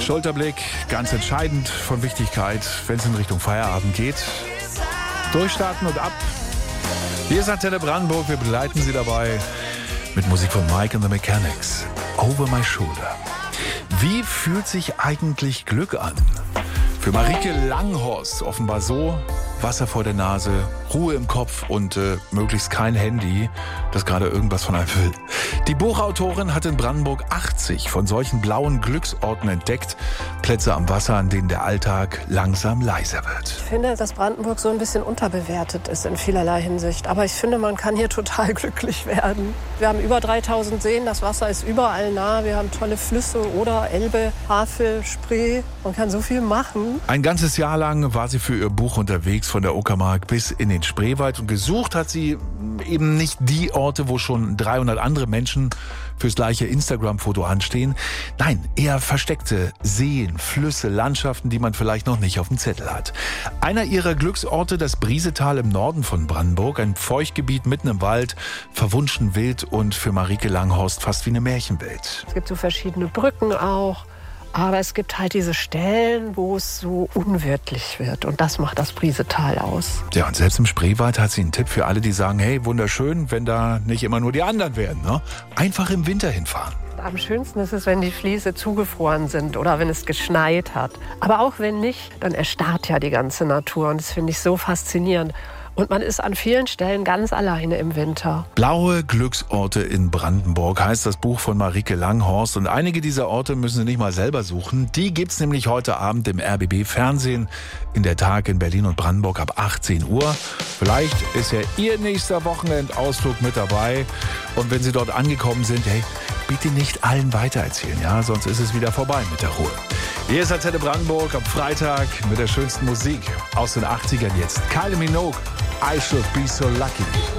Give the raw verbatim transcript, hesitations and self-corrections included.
Schulterblick, ganz entscheidend von Wichtigkeit, wenn es in Richtung Feierabend geht. Durchstarten und ab. Hier ist Antenne Brandenburg, wir begleiten Sie dabei mit Musik von Mike and the Mechanics. Over My Shoulder. Wie fühlt sich eigentlich Glück an? Für Marieke Langhorst offenbar so: Wasser vor der Nase, Ruhe im Kopf und äh, möglichst kein Handy, das gerade irgendwas von einem will. Die Buchautorin hat in Brandenburg achtzig von solchen blauen Glücksorten entdeckt. Plätze am Wasser, an denen der Alltag langsam leiser wird. Ich finde, dass Brandenburg so ein bisschen unterbewertet ist in vielerlei Hinsicht. Aber ich finde, man kann hier total glücklich werden. Wir haben über dreitausend Seen, das Wasser ist überall nah. Wir haben tolle Flüsse, Oder, Elbe, Havel, Spree. Man kann so viel machen. Ein ganzes Jahr lang war sie für ihr Buch unterwegs, von der Uckermark bis in den Spreewald. Und gesucht hat sie eben nicht die Orte, wo schon dreihundert andere Menschen fürs gleiche Instagram-Foto anstehen. Nein, eher versteckte Seen, Flüsse, Landschaften, die man vielleicht noch nicht auf dem Zettel hat. Einer ihrer Glücksorte, das Briesetal im Norden von Brandenburg. Ein Feuchtgebiet mitten im Wald, verwunschen wild und für Marieke Langhorst fast wie eine Märchenwelt. Es gibt so verschiedene Brücken auch. Aber es gibt halt diese Stellen, wo es so unwirtlich wird. Und das macht das Briesetal aus. Ja, und selbst im Spreewald hat sie einen Tipp für alle, die sagen, hey, wunderschön, wenn da nicht immer nur die anderen wären. Ne? Einfach im Winter hinfahren. Am schönsten ist es, wenn die Fliese zugefroren sind oder wenn es geschneit hat. Aber auch wenn nicht, dann erstarrt ja die ganze Natur. Und das finde ich so faszinierend. Und man ist an vielen Stellen ganz alleine im Winter. Blaue Glücksorte in Brandenburg heißt das Buch von Marieke Langhorst. Und einige dieser Orte müssen Sie nicht mal selber suchen. Die gibt's nämlich heute Abend im R B B Fernsehen. In der Tag in Berlin und Brandenburg ab achtzehn Uhr. Vielleicht ist ja Ihr nächster Wochenendausflug mit dabei. Und wenn Sie dort angekommen sind, hey, bitte nicht allen weitererzählen, ja? Sonst ist es wieder vorbei mit der Ruhe. Hier ist Antenne Brandenburg am Freitag mit der schönsten Musik aus den achtzigern jetzt. Kylie Minogue, I Should Be So Lucky.